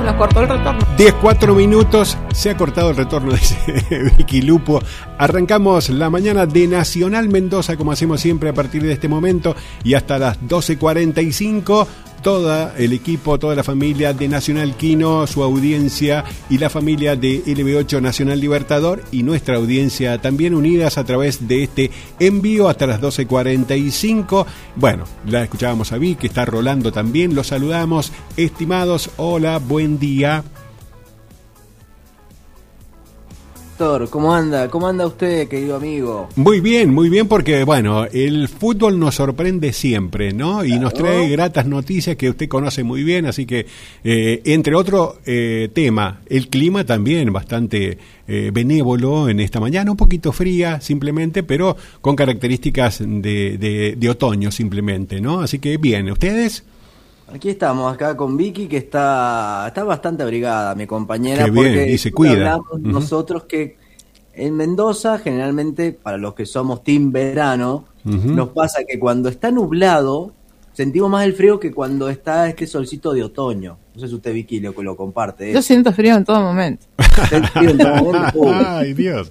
nos cortó el retorno. 10:04 minutos, se ha cortado el retorno, dice Vicky Lupo. Arrancamos la mañana de Nacional Mendoza, como hacemos siempre a partir de este momento, y hasta las 12:45. Todo el equipo, toda la familia de Nacional Quino, su audiencia y la familia de LB8 Nacional Libertador y nuestra audiencia también unidas a través de este envío hasta las 12:45. Bueno, la escuchábamos a Vic, que está rolando también. Los saludamos, estimados. Hola, buen día. ¿Cómo anda? ¿Cómo anda usted, querido amigo? Muy bien, porque bueno, el fútbol nos sorprende siempre, ¿no? Y nos trae gratas noticias que usted conoce muy bien, así que, entre otro tema, el clima también bastante benévolo en esta mañana, un poquito fría simplemente, pero con características de otoño simplemente, ¿no? Así que bien, ¿ustedes? Aquí estamos, acá con Vicky, que está bastante abrigada, mi compañera. Qué bien, porque y se cuida. Hablamos nosotros que en Mendoza, generalmente, para los que somos team verano, nos pasa que cuando está nublado, sentimos más el frío que cuando está este solcito de otoño. No sé si usted, Vicky, lo comparte. Yo siento frío en todo momento. Frío en todo momento. Ay, Dios.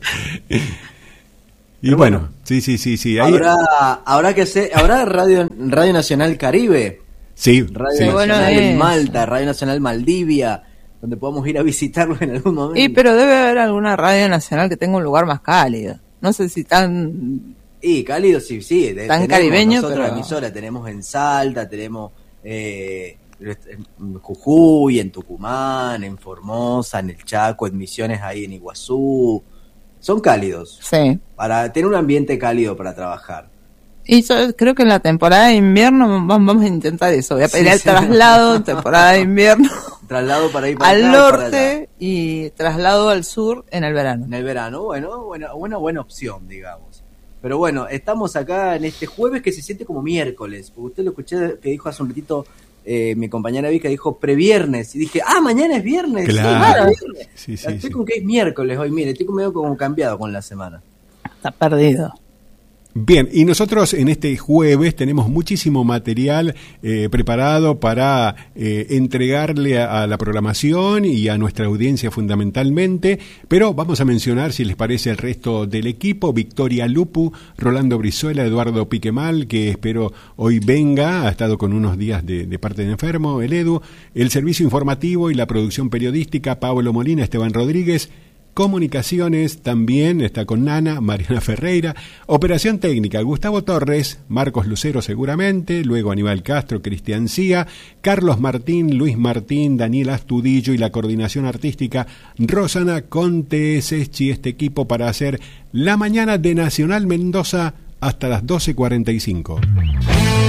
Y bueno, sí. Ahí... Habrá Radio Nacional Caribe. Sí, Radio Nacional en Malta, Radio Nacional Maldivia, donde podamos ir a visitarlo en algún momento. Y pero debe haber alguna radio nacional que tenga un lugar más cálido. No sé si tan... Y cálido, sí. Tan caribeño, nosotros pero... la emisora tenemos en Salta, tenemos en Jujuy, en Tucumán, en Formosa, en el Chaco, en Misiones ahí en Iguazú. Son cálidos. Sí. Para tener un ambiente cálido para trabajar. Y yo creo que en la temporada de invierno vamos a intentar eso. Voy a pedir el traslado en temporada de invierno. Traslado para ir para al acá, norte para y traslado al sur en el verano. En el verano, buena opción, digamos. Pero bueno, estamos acá en este jueves que se siente como miércoles. Porque usted lo escuché que dijo hace un ratito, mi compañera Vika dijo previernes. Y dije, mañana es viernes. Claro. Sí, estoy con que es miércoles hoy, mire, estoy medio como cambiado con la semana. Está perdido. Bien, y nosotros en este jueves tenemos muchísimo material preparado para entregarle a la programación y a nuestra audiencia fundamentalmente, pero vamos a mencionar, si les parece, el resto del equipo: Victoria Lupu, Rolando Brizuela, Eduardo Piquemal, que espero hoy venga, ha estado con unos días de parte de enfermo, el Edu, el servicio informativo y la producción periodística, Pablo Molina, Esteban Rodríguez. Comunicaciones también está con Nana, Mariana Ferreira. Operación técnica, Gustavo Torres, Marcos Lucero seguramente, luego Aníbal Castro, Cristian Cía, Carlos Martín, Luis Martín, Daniel Astudillo y la coordinación artística, Rosana Conteseschi, este equipo para hacer la mañana de Nacional Mendoza hasta las 12:45.